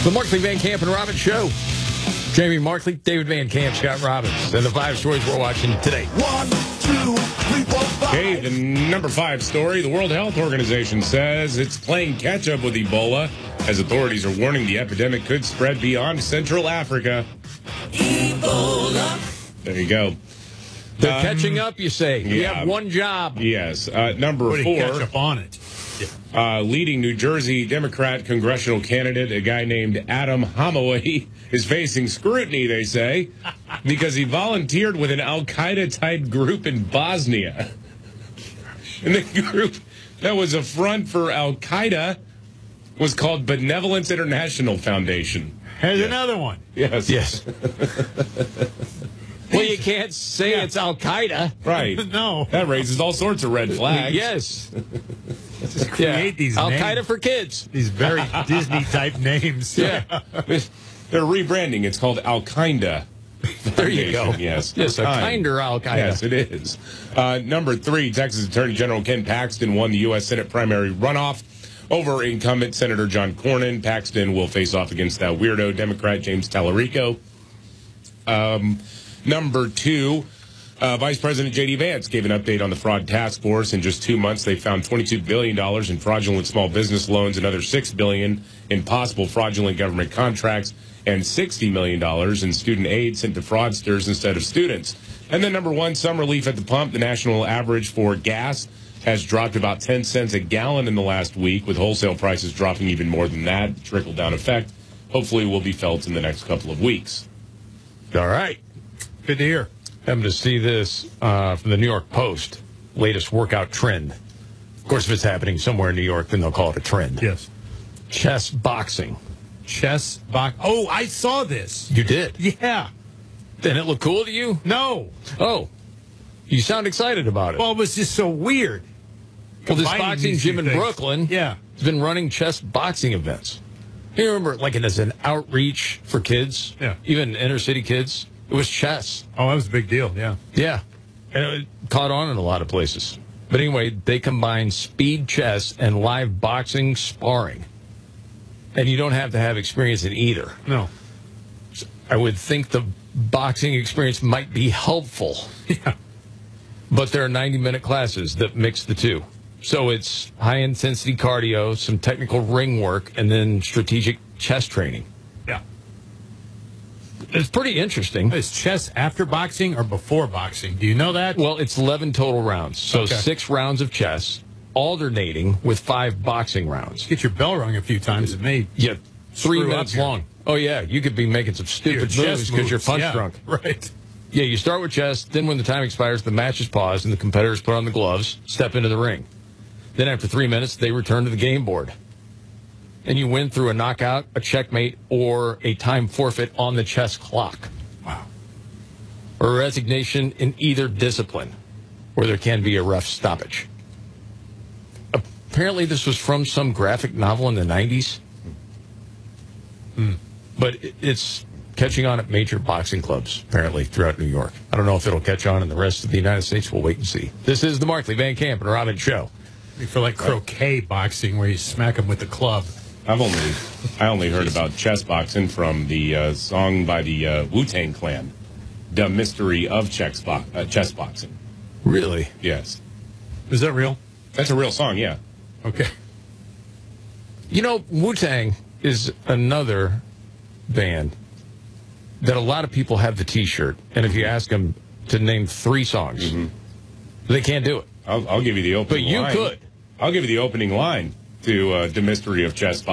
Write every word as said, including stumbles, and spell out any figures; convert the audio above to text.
The Markley, Van Camp, and Robbins Show. Jamie Markley, David Van Camp, Scott Robbins, and the five stories we're watching today. One, two, three, four, five. Okay, the number five story. The World Health Organization says it's playing catch-up with Ebola as authorities are warning the epidemic could spread beyond Central Africa. Ebola. There you go. They're Um, catching up, you say. You yeah. have one job. Yes. Uh, number Would he four. catch up on it? Uh, leading New Jersey Democrat congressional candidate, a guy named Adam Hamaway, is facing scrutiny, they say, because he volunteered with an al-Qaeda-type group in Bosnia. And the group that was a front for al-Qaeda was called Benevolence International Foundation. Here's Yeah. another one. Yes. Yes. Well, you can't say Yeah. it's Al-Qaeda. Right. No. That raises all sorts of red flags. Yes. Just create these Al-Qaeda names. for kids. These very Disney-type names. Yeah. They're rebranding. It's called Al-Qaeda. There you go. Yes. Yes, a kinder Al-Qaeda. Yes, it is. Uh, number three, Texas Attorney General Ken Paxton won the U S Senate primary runoff over incumbent Senator John Cornyn. Paxton will face off against that weirdo Democrat James Tallarico. Um, number two, uh, Vice President J D. Vance gave an update on the fraud task force. In just two months, they found twenty-two billion dollars in fraudulent small business loans, another six billion dollars in possible fraudulent government contracts, and sixty million dollars in student aid sent to fraudsters instead of students. And then number one, some relief at the pump. The national average for gas has dropped about ten cents a gallon in the last week, with wholesale prices dropping even more than that. The trickle-down effect hopefully will be felt in the next couple of weeks. All right. Good to hear. Happen to see this uh, from the New York Post, latest workout trend. Of course, if it's happening somewhere in New York, then they'll call it a trend. Yes. Chess boxing. Chess box. Oh, I saw this. You did? Yeah. Didn't it look cool to you? No. Oh, you sound excited about it. Well, it was just so weird. Well, this Combining boxing these gym two in things. Brooklyn Yeah. has been running chess boxing events. You remember, like, it as an outreach for kids, Yeah. even inner city kids. It was chess. Oh, that was a big deal. Yeah. Yeah, and it caught on in a lot of places. But anyway, they combine speed chess and live boxing sparring, and you don't have to have experience in either. No. I would think the boxing experience might be helpful. Yeah. But there are ninety-minute classes that mix the two. So it's high-intensity cardio, some technical ring work, and then strategic chess training. Yeah. It's pretty interesting. Is chess after boxing or before boxing? Do you know that? Well, it's eleven total rounds. So Okay. six rounds of chess, alternating with five boxing rounds. Get your bell rung a few times. It may. Yeah, three Screw up minutes here. long. Oh, yeah, you could be making some stupid your moves chess because you're moves. punch Yeah, drunk. Right. Yeah, you start with chess, then when the time expires, the match is paused, and the competitors put on the gloves, step into the ring. Then after three minutes, they return to the game board. And you win through a knockout, a checkmate, or a time forfeit on the chess clock. Wow. Or a resignation in either discipline, where there can be a ref stoppage. Apparently, this was from some graphic novel in the nineties. Hmm. But it- it's catching on at major boxing clubs, apparently, throughout New York. I don't know if it'll catch on in the rest of the United States. We'll wait and see. This is the Markley, Van Camp, and Robbins Show. For like croquet boxing, where you smack them with the club. I've only I only heard about chess boxing from the uh, song by the uh, Wu-Tang Clan, "The Mystery of Chess, bo- uh, chess Boxing." Really? Yes, Is that real? that's a real song. Yeah. Okay. You know, Wu-Tang is another band that a lot of people have the T-shirt, and if you ask them to name three songs, Mm-hmm. they can't do it. I'll, I'll give you the But opening you line. could. I'll give you the opening line to uh, "The Mystery of Chess."